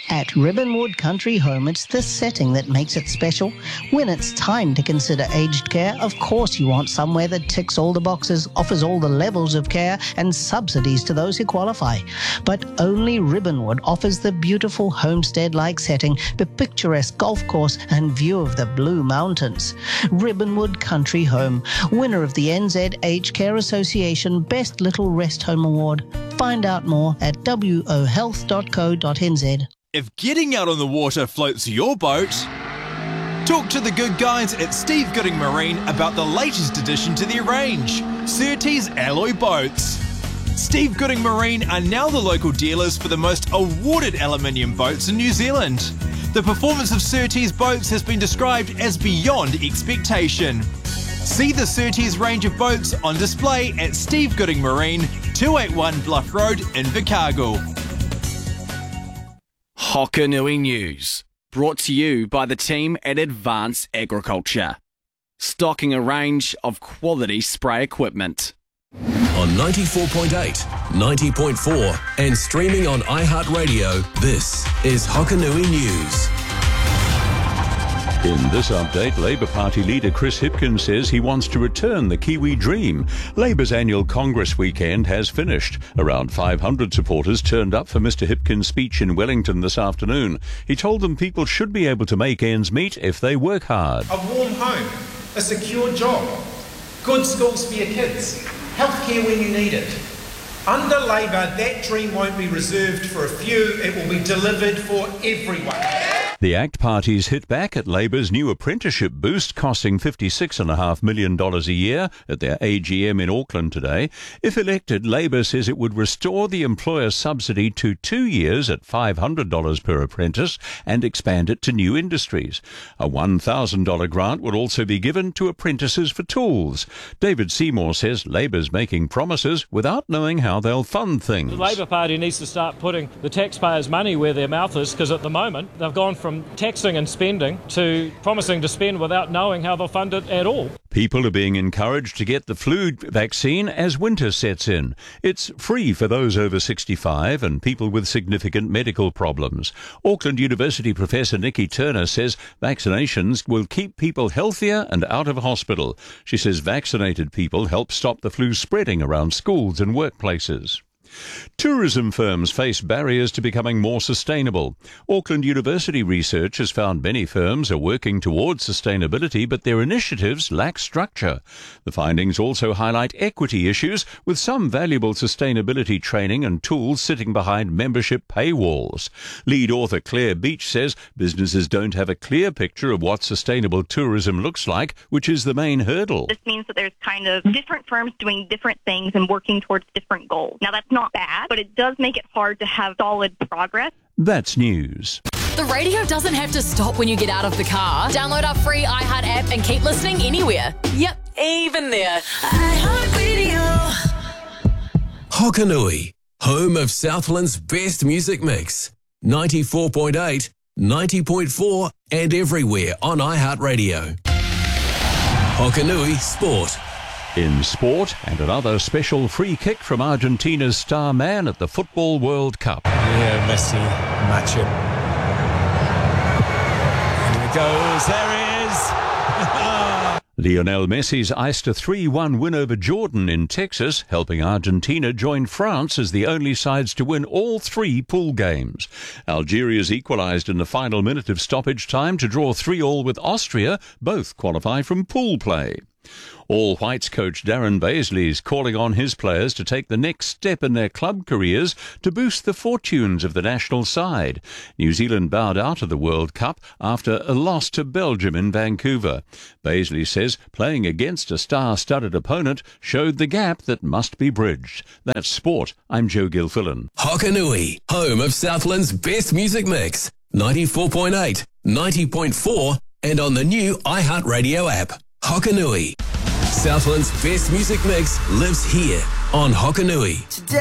At Ribbonwood Country Home, it's this setting that makes it special. When it's time to consider aged care, of course you want somewhere that ticks all the boxes, offers all the levels of care and subsidies to those who qualify. But only Ribbonwood offers the beautiful homestead-like setting, the picturesque golf course and view of the Blue Mountains. Ribbonwood Country Home, winner of the NZ Aged Care Association Best Little Rest Home Award. Find out more at wohealth.co.nz. If getting out on the water floats your boat, talk to the good guys at Steve Gooding Marine about the latest addition to their range, Surtees Alloy Boats. Steve Gooding Marine are now the local dealers for the most awarded aluminium boats in New Zealand. The performance of Surtees boats has been described as beyond expectation. See the Surtees range of boats on display at Steve Gooding Marine, 281 Bluff Road in Invercargill. Hokanui News, brought to you by the team at Advance Agriculture, stocking a range of quality spray equipment. On 94.8, 90.4 and streaming on iHeartRadio, this is Hokanui News. In this update, Labour Party leader Chris Hipkins says he wants to return the Kiwi dream. Labour's annual Congress weekend has finished. Around 500 supporters turned up for Mr Hipkins' speech in Wellington this afternoon. He told them people should be able to make ends meet if they work hard. A warm home, a secure job, good schools for your kids, healthcare when you need it. Under Labour, that dream won't be reserved for a few, it will be delivered for everyone. The ACT parties hit back at Labour's new apprenticeship boost, costing $56.5 million a year at their AGM in Auckland today. If elected, Labour says it would restore the employer subsidy to 2 years at $500 per apprentice and expand it to new industries. A $1,000 grant would also be given to apprentices for tools. David Seymour says Labour's making promises without knowing how they'll fund things. The Labour Party needs to start putting the taxpayers' money where their mouth is, because at the moment they've gone from taxing and spending to promising to spend without knowing how they'll fund it at all. People are being encouraged to get the flu vaccine as winter sets in. It's free for those over 65 and people with significant medical problems. Auckland University Professor Nikki Turner says vaccinations will keep people healthier and out of hospital. She says vaccinated people help stop the flu spreading around schools and workplaces. Tourism firms face barriers to becoming more sustainable. Auckland University research has found many firms are working towards sustainability, but their initiatives lack structure. The findings also highlight equity issues, with some valuable sustainability training and tools sitting behind membership paywalls. Lead author Claire Beach says businesses don't have a clear picture of what sustainable tourism looks like, which is the main hurdle. This means that there's kind of different firms doing different things and working towards different goals. Now, that's not bad, but it does make it hard to have solid progress. That's news. The radio doesn't have to stop when you get out of the car. Download our free iHeart app and keep listening anywhere. Yep, even there. iHeartRadio. Hokanui, home of Southland's best music mix. 94.8, 90.4 and everywhere on iHeartRadio. Hokanui Sport. In sport, and another special free kick from Argentina's star man at the Football World Cup. Yeah, Messi, match him. Here it goes, there it is. Lionel Messi's iced a 3-1 win over Jordan in Texas, helping Argentina join France as the only sides to win all 3 pool games. Algeria's equalised in the final minute of stoppage time to draw 3-3 with Austria, both qualify from pool play. All Whites coach Darren Baisley is calling on his players to take the next step in their club careers to boost the fortunes of the national side. New Zealand bowed out of the World Cup after a loss to Belgium in Vancouver. Baisley says playing against a star-studded opponent showed the gap that must be bridged. That's sport. I'm Joe Gilfillan. Hokanui, home of Southland's best music mix. 94.8, 90.4 and on the new iHeartRadio app. Hokanui. Southland's best music mix lives here on Hokanui. Today